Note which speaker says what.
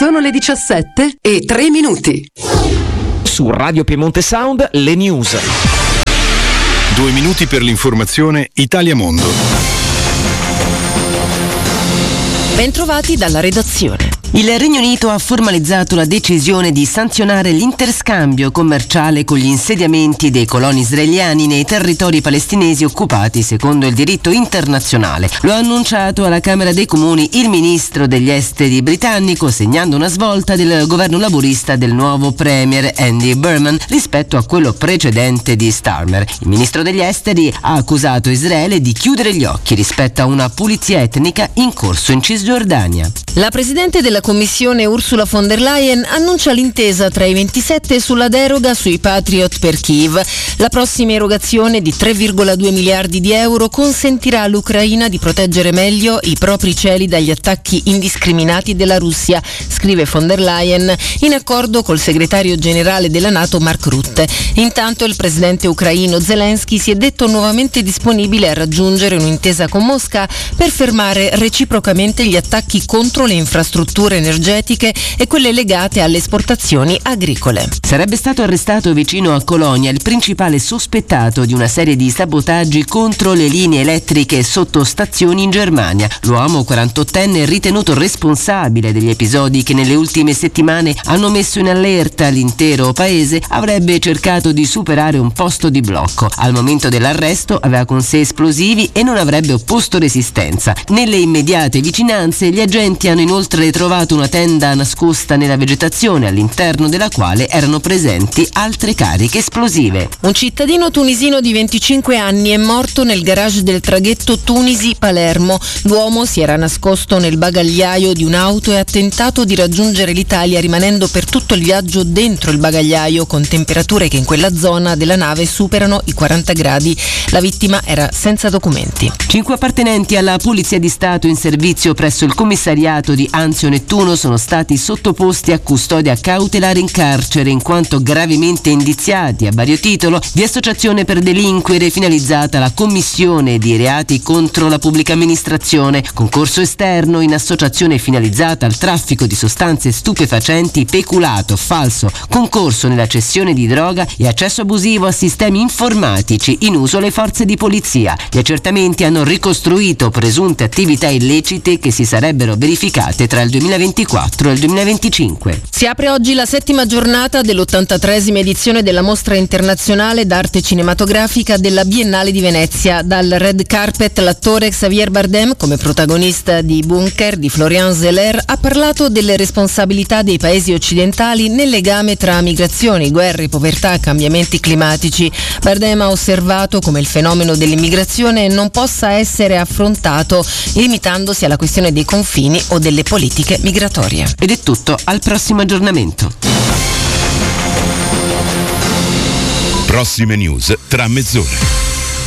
Speaker 1: Sono le 17:03.
Speaker 2: Su Radio Piemonte Sound, le news.
Speaker 3: 2 minuti per l'informazione Italia Mondo.
Speaker 4: Bentrovati dalla redazione.
Speaker 5: Il Regno Unito ha formalizzato la decisione di sanzionare l'interscambio commerciale con gli insediamenti dei coloni israeliani nei territori palestinesi occupati secondo il diritto internazionale. Lo ha annunciato alla Camera dei Comuni il ministro degli esteri britannico, segnando una svolta del governo laburista del nuovo premier Andy Burnham rispetto a quello precedente di Starmer. Il ministro degli esteri ha accusato Israele di chiudere gli occhi rispetto a una pulizia etnica in corso in Cisgiordania.
Speaker 4: La presidente della Commissione Ursula von der Leyen annuncia l'intesa tra i 27 sulla deroga sui Patriot per Kyiv. La prossima erogazione di 3,2 miliardi di euro consentirà all'Ucraina di proteggere meglio i propri cieli dagli attacchi indiscriminati della Russia, scrive von der Leyen, in accordo col segretario generale della NATO Mark Rutte. Intanto il presidente ucraino Zelensky si è detto nuovamente disponibile a raggiungere un'intesa con Mosca per fermare reciprocamente gli attacchi contro le infrastrutture energetiche e quelle legate alle esportazioni agricole.
Speaker 5: Sarebbe stato arrestato vicino a Colonia il principale sospettato di una serie di sabotaggi contro le linee elettriche sotto stazioni in Germania. L'uomo 48enne è ritenuto responsabile degli episodi che nelle ultime settimane hanno messo in allerta l'intero paese. Avrebbe cercato di superare un posto di blocco. Al momento dell'arresto aveva con sé esplosivi e non avrebbe opposto resistenza. Nelle immediate vicinanze gli agenti hanno inoltre trovato una tenda nascosta nella vegetazione, all'interno della quale erano presenti altre cariche esplosive.
Speaker 4: Un cittadino tunisino di 25 anni è morto nel garage del traghetto Tunisi-Palermo. L'uomo si era nascosto nel bagagliaio di un'auto e ha tentato di raggiungere l'Italia rimanendo per tutto il viaggio dentro il bagagliaio, con temperature che in quella zona della nave superano i 40 gradi. La vittima era senza documenti.
Speaker 5: 5 appartenenti alla Polizia di Stato in servizio presso il commissariato di Anzio Nettuno sono stati sottoposti a custodia cautelare in carcere in quanto gravemente indiziati a vario titolo di associazione per delinquere finalizzata alla commissione di reati contro la pubblica amministrazione, concorso esterno in associazione finalizzata al traffico di sostanze stupefacenti, peculato, falso, concorso nella cessione di droga e accesso abusivo a sistemi informatici in uso alle forze di polizia. Gli accertamenti hanno ricostruito presunte attività illecite che si sarebbero verificate tra il 2024 e il 2025.
Speaker 4: Si apre oggi la 7ª giornata dell'83esima edizione della Mostra Internazionale d'Arte Cinematografica della Biennale di Venezia. Dal red carpet l'attore Xavier Bardem, come protagonista di Bunker di Florian Zeller, ha parlato delle responsabilità dei paesi occidentali nel legame tra migrazioni, guerre, povertà, cambiamenti climatici. Bardem ha osservato come il fenomeno dell'immigrazione non possa essere affrontato limitandosi alla questione dei confini o delle politiche migratorie.
Speaker 5: Ed è tutto, al prossimo aggiornamento.
Speaker 6: Prossime news tra mezz'ora.